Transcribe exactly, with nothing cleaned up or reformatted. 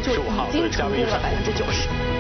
就已经成功了百分之九十。